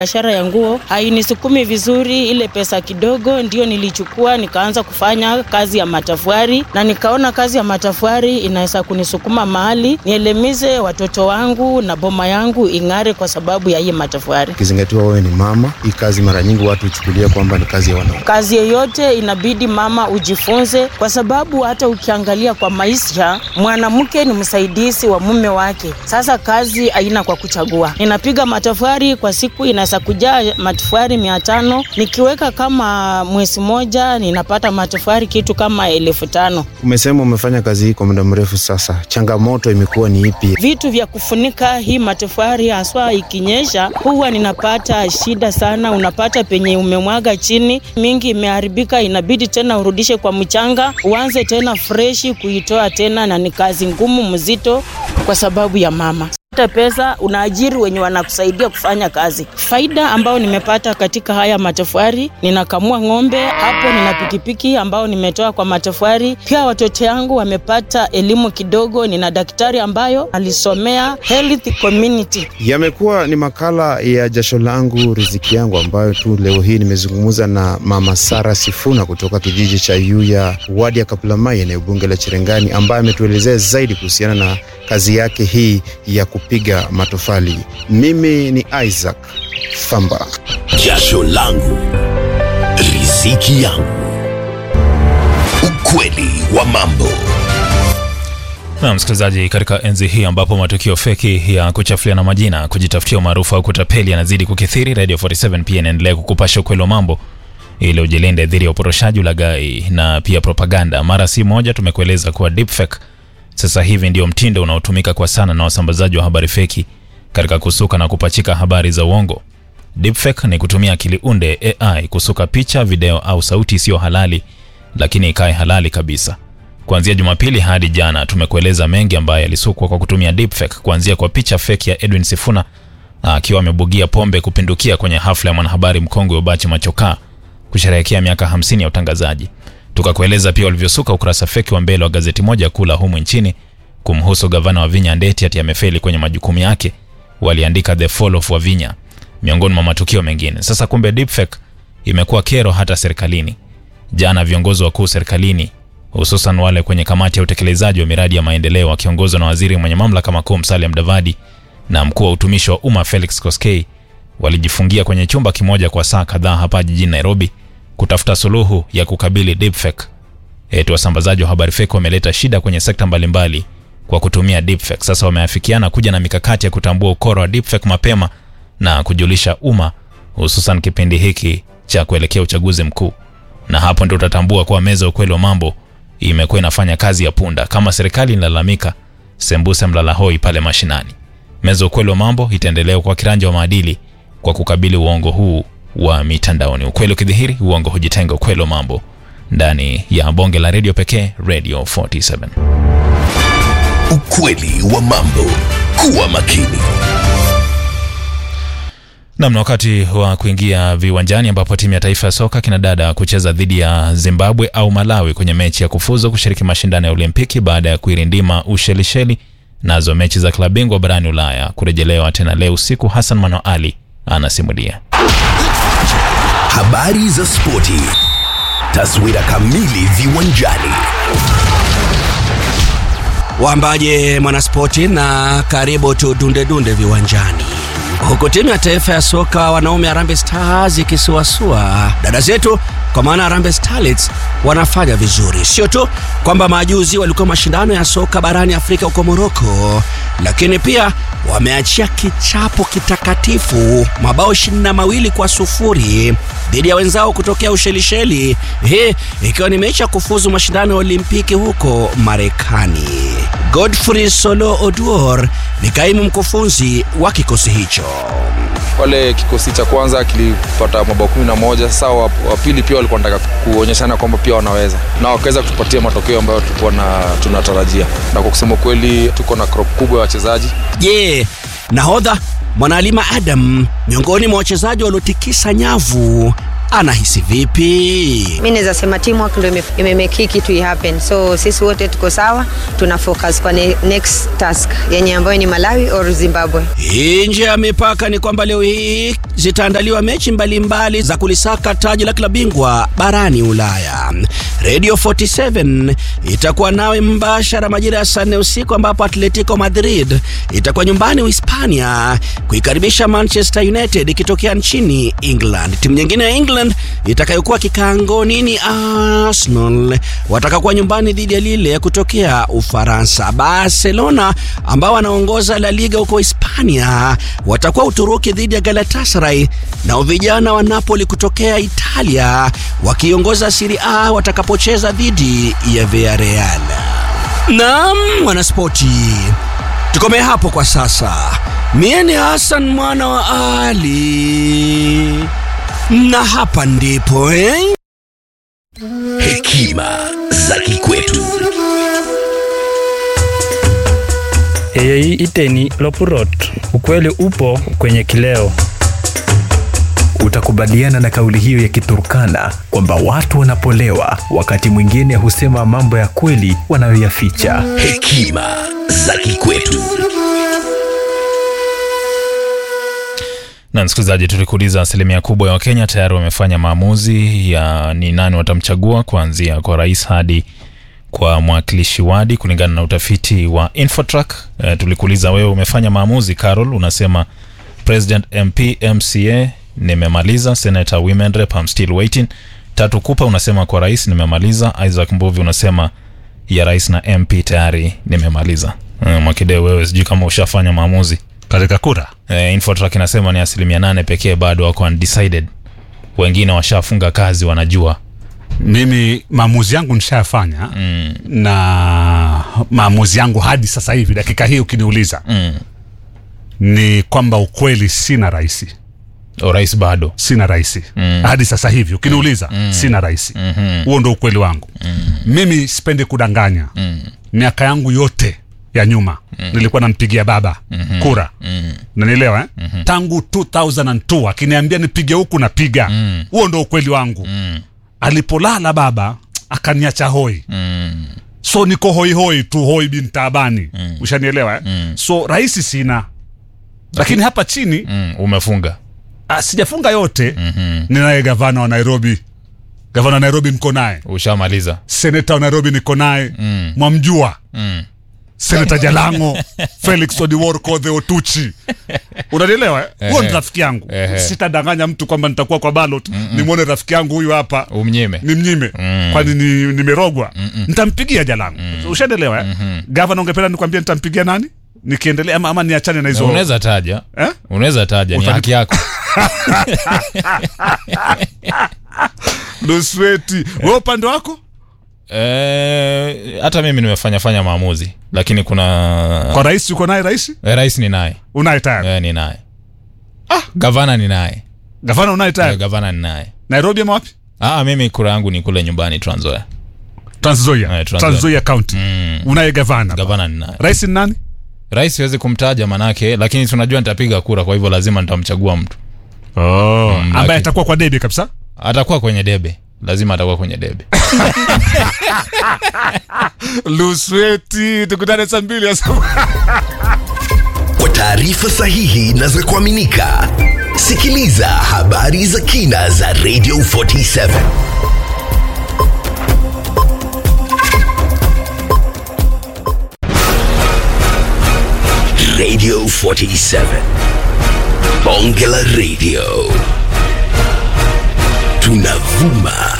Biashara ya nguo hainisukumi vizuri, ile pesa kidogo ndio nilichukua nikaanza kufanya kazi ya matafari, na nikaona kazi ya matafari inaweza kunisukuma mahali nielemize watoto wangu na boma yangu ing'are kwa sababu ya hii matafari. Kizingatiwa wewe ni mama, hii kazi mara nyingi watu huchukulia kwamba ni kazi ya wanaume. Kazi yoyote inabidi mama ujifunze, kwa sababu hata ukiangalia kwa maisha mwanamke ni msaidizi wa mume wake. Sasa kazi haina kwa kuchagua. Ninapiga matafari kwa siku inaweza kujaa matafari 500, nikiweka kama mwezi moja ninapata matafari kitu kama 1500. Umesema umefanya kazi hii kwa muda mrefu sasa. Changamoto imekuwa ni ipi? Vitu vya kufunika hii matafari haswa ikinyesha huwa ninapata shida sana. Unapata penye umemwaga chini mingi imeharibika, inabidi tena urudishe kwa mchanga, uanze tena fresh kuitoa tena, na ni kazi ngumu mzito kwa sababu ya mama. Pesa unaajiri wenye wanakusaidia kufanya kazi. Faida ambao nimepata katika haya matofari, ninakamua ng'ombe, hapo nina pikipiki ambao nimetoa kwa matofari. Pia watoto yangu wamepata elimu kidogo, nina daktari ambayo alisomea health community. Yamekuwa ni makala ya Jasho Langu Riziki Yangu, ambayo tu leo hii nimezungumza na Mama Sara Sifuna kutoka kijiji cha Yuya, wadi ya Kapulamai, eneo bunge la Cherengani, ambaye ametuelezea zaidi kuhusiana na kazi yake hii ya kupiga matofali. Mimi ni Isaac Famba. Jasho Langu Riziki Yangu. Ukweli wa mambo. Na msikilizaji, katika enzi hii ambapo matukio feki ya kuchafuliana majina, kujitafutia umaarufu au kutapeli yanazidi kukithiri, Radio 47 pia inaendelea kukupasha ukweli wa mambo ili ujilinde dhidi ya uporoshaji, ulaghai na pia propaganda. Mara si moja tumekueleza kuwa deepfake sasa hivi ndio mtindo unaotumika kwa sana na wasambazaji wa habari feki katika kusuka na kupachika habari za uongo. Deepfake ni kutumia akili unde AI kusuka picha, video au sauti isiyo halali lakini ikae halali kabisa. Kuanzia Jumapili hadi jana tumekueleza mengi ambayo yalisukwa kwa kutumia deepfake, kuanzia kwa picha fake ya Edwin Sifuna akiwa amebugia pombe kupindukia kwenye hafla ya mwanahabari mkongwe Obachi Machoka kusherehekea miaka 50 ya utangazaji. Tukakueleza pia walivyosuka ukurasa feki wa mbele wa gazeti moja kula humu nchini kumhusu gavana wa Vinya Ndeti ati amefeli kwenye majukumu yake. Waliandika the fall of Wavinya miongoni mwa matukio mengine. Sasa kumbe deepfake imekuwa kero hata serikalini. Jana viongozi wakuu serikalini, hususan wale kwenye kamati ya utekelezaji wa miradi ya maendeleo wakiongozwa na waziri mwenye mamlaka makuu Musalia Mudavadi na mkuu wa utumishi wa umma Felix Koskei, walijifungia kwenye chumba kimoja kwa saa kadhaa hapa jijini Nairobi kutafuta suluhu ya kukabili deepfake. Wasambazaji wa habari fake wameleta shida kwenye sekta mbalimbali kwa kutumia deepfake. Sasa wameafikiana kuja na mikakati ya kutambua ukora wa deepfake mapema na kujulisha umma, hususan kipindi hiki cha kuelekea uchaguzi mkuu. Na hapo ndio utatambua kwa meza ukweli wa mambo imekuwa inafanya kazi ya punda. Kama serikali inalalamika, sembuse mlalahoi pale mashinani. Meza ukweli wa mambo itaendelea kwa kiranja wa maadili kwa kukabili uongo huu wa mitandaoni. Ukweli ukidhihiri, uongo hujitenga. Ukweli wa mambo ndani ya bonge la radio pekee, Radio 47. Ukweli wa mambo. Kuwa makini. Na wakati wa kuingia viwanjani ambapo timu ya taifa ya soka kinadada kucheza dhidi ya Zimbabwe au Malawi kwenye mechi ya kufuzu kushiriki mashindano ya Olimpiki baada ya kuirindima Ushelisheli. Nazo mechi za klabu bingwa barani Ulaya kurejelewa tena leo usiku. Hassan Mano Ali anasimulia. Habari za spoti. Taswira kamili viwanjani. Wambaje mwanaspoti, na karibu tu dunde viwanjani. Huko timu ya taifa ya soka wanaume Harambee Stars ikisuasua, dada zetu kwa maana Harambee Starlets wanafanya vizuri. Sio tu kwamba majuzi walikuwa mashindano ya soka barani Afrika huko Morocco, lakini pia wameachia kichapo kitakatifu mabao 22-0 dhidi ya wenzao kutokea Ushelisheli. Hii ikiwa ni mechi ya kufuzu mashindano ya Olimpiki huko Marekani. Godfrey Solo Oduor ni kaimu mkufunzi wa kikosi hicho. Wale kikosi cha kwanza kilipata mabao 11, sasa wa pili pia walikuwa wanataka kuonyeshana kwamba pia wanaweza, na wakaweza kutupatia matokeo ambayo tulikuwa tunatarajia. Na kwa kusema kweli tuko na crop kubwa ya wachezaji. Nahodha Mwanalima Adam miongoni mwa wachezaji waliotikisa nyavu anahisi vipi? Mimi naweza sema teamwork ndio imemake kitu happen. So sisi wote tuko sawa, tuna focus kwa next task yenye ambayo ni Malawi au Zimbabwe. Nje ya mipaka ni kwamba leo hii zitaandaliwa mechi mbalimbali za kulisaka taji la klabu bingwa barani Ulaya. Radio 47 itakuwa nawe mbashara majira ya saa 4 usiku, ambapo Atletico Madrid itakuwa nyumbani Uhispania kuikaribisha Manchester United ikitokea nchini England. Timu nyingine ya England itakayokuwa kikangoni ni Arsenal, watakakuwa nyumbani dhidi ya Lille kutokea Ufaransa. Barcelona ambao wanaongoza La Liga huko Hispania watakuwa Uturuki dhidi ya Galatasaray, na vijana wa Napoli kutokea Italia wakiongoza Serie A watakapocheza dhidi ya Villarreal. Naam, wanaspoti, tukome hapo kwa sasa. Mie ni Hassan mwana wa Ali, na hapa ndipo Hekima za kikwetu. Iteni Lopurot, ukweli upo kwenye kileo. Utakubaliana na kauli hiyo ya Kiturkana kwamba watu wanapolewa wakati mwingine husema mambo ya kweli wanayoyaficha. Hekima za kikwetu. Na msikilizaji, tulikuuliza asilimia kubwa ya Wakenya tayari wamefanya maamuzi ya ni nani watamchagua kuanzia kwa rais hadi kwa mwakilishi wadi kulingana na utafiti wa Infotrack. Tulikuuliza wewe umefanya maamuzi. Carol unasema President, MP, MCA nimemaliza. Senator, Women Rep, I'm still waiting. Tatu Kupa unasema kwa rais nimemaliza. Isaac Mbuvi unasema ya rais na MP tayari nimemaliza. Mwakide wewe sijui kama ushafanya maamuzi katika kura. Infotrack inasema ni 8% pekee bado wako undecided. Wengine washafunga kazi wanajua. Mimi maamuzi yangu nishafanya na maamuzi yangu hadi sasa hivi dakika hii ukiniuliza ni kwamba ukweli sina rais. Rais bado sina rais. Hadi sasa hivi ukiniuliza sina rais. Huo ndio ukweli wangu. Mimi sipendi kudanganya. Miaka yangu yote ya nyuma nilikuwa nampigia baba kura. Unanielewa Tangu 2002 akiniambia nipige huku napiga. Huo ndio ukweli wangu. Alipolala baba akaniacha hoi. So niko hoi hoi tu, hoi bin tabani. Ushanielewa So rais sina. Lakini hapa chini umefunga. Sijafunga yote. Ninaye gavana wa Nairobi. Gavana wa Nairobi niko naye. Ushamaliza. Senator wa Nairobi niko naye. Mwamjua. Senator Jalango, Felix Odiwuor Kodhe Otuchi. Unanielewa? Huo ni rafiki yangu. Sitadanganya mtu kwamba nitakuwa kwa ballot nimuone rafiki yangu huyu hapa umnyime. Nimnyime. Kwani nimerogwa. Nitampigia Jalango. Ushaelewa? Gavana ungependa nikwambie nitampigia nani? Nikiendelea ama niachane na hizo. Unaweza taja. Unaweza taja, ni haki yako. Dosweti. Wewe upande wako? Hata mimi nimefanya maamuzi, lakini kuna kwa rais uko naye rais? Rais ni naye. Unaye tayari? Ni naye. Gavana ni naye. Gavana unaye tayari? Gavana ni naye. Nairobi ama wapi? Mimi kura yangu ni kule nyumbani Trans Nzoia. Trans Nzoia County. Unaye gavana? Gavana ni naye. Rais ni nani? Rais siwezi kumtaja manake, lakini tunajua nitapiga kura, kwa hivyo lazima nitamchagua mtu. Ambaye atakuwa kwa debe kabisa? Atakuwa kwenye debe. Lazima atakuwa kwenye debe. Lusweti, tukutane saa 2 asubuhi. Kwa taarifa sahihi na za kuaminika, sikiliza habari za kina za Radio 47. Radio 47. Bonge la Radio. Tunavuma